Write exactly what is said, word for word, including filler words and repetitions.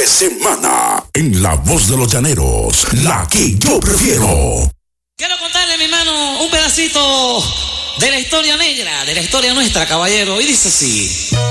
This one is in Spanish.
de semana. En La Voz de los Llaneros, la que yo prefiero. Quiero contarle, mi hermano, un pedacito de la historia negra, de la historia nuestra, caballero. Y dice así.